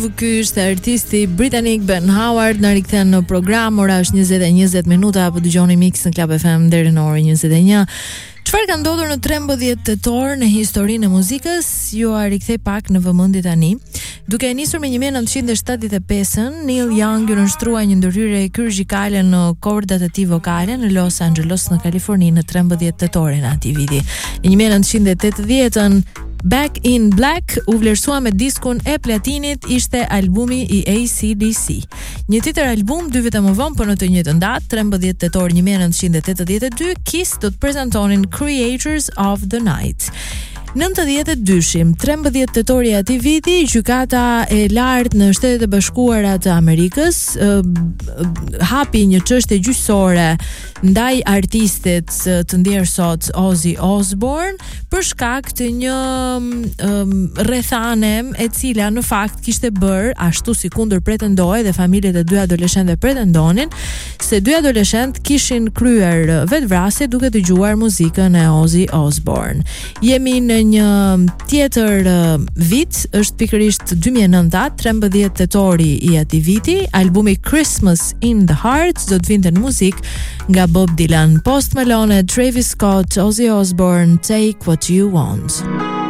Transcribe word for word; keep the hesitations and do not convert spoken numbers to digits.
Ky është artisti britanik Ben Howard, na rikthen në program. Ora është njëzet e njëzet minuta, apo dëgjoni Mix në Club F M deri në orën njëzet e një. Çfarë ka ndodhur në trembëdhjetë tetor në historinë e muzikës? Ju a rikthej pak në vëmendje tani. Duke e nisur me një mijë e nëntëqind e shtatëdhjetë e pesën, Neil Young ju nënshtrua një ndërhyrje kirurgjikale në kordat e tij vokale në Los Angeles në Kaliforni në trembëdhjetë tetor në atij viti. Në një mijë e nëntëqind e tetëdhjetën Back in Black u vlerësua me diskun e platinit, ishte albumi i A C D C. Një tjetër album dy vite më vonë, por në të njëjtën datë, trembëdhjetë tetor një mijë e nëntëqind e tetëdhjetë e dy, Kiss do të prezantonin Creators of the Night. nëntëdhjetë e dyshim, trembëdhjetë tetor i atij viti, gjykata e lartë në Shtetet e Bashkuara të Amerikës uh, hapi një çështje gjyqësore ndaj artistit të ndjer sot Ozzy Osbourne për shkak të një um, rrethane e cila në fakt kishte bër ashtu si kundër pretendoi dhe familjet e dy adoleshentëve pretendonin se dy adoleshent kishin kryer vetvrasje duke dëgjuar muzikën e Ozzy Osbourne. Jemi në një tjetër uh, vit, është pikërisht dy mijë e nënta, trembëdhjetë tetori i atij viti, albumi Christmas in the Heart do të vinte në muzikë nga Bob Dylan, Post Malone, Travis Scott, Ozzy Osbourne, Take What You Want.